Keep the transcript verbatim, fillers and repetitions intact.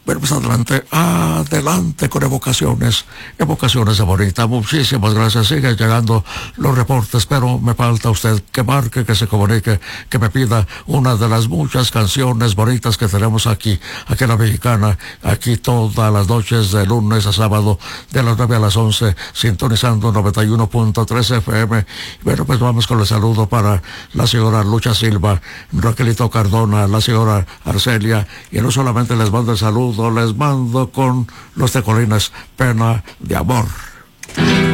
Bueno, pues adelante, adelante con evocaciones, evocaciones de Bonita. Muchísimas gracias, siguen llegando los reportes, pero me falta usted que marque, que se comunique, que me pida una de las muchas canciones bonitas que tenemos aquí, aquí en La Mexicana, aquí todas las noches de lunes a sábado, de las nueve a las once, sintonizando noventa y uno punto tres F M. Bueno, pues vamos con el saludo para la señora Lucha Silva, Raquelito Cardona, la señora Arcelia, y no solamente les mando el saludo, les mando con los tecolinas Pena de Amor.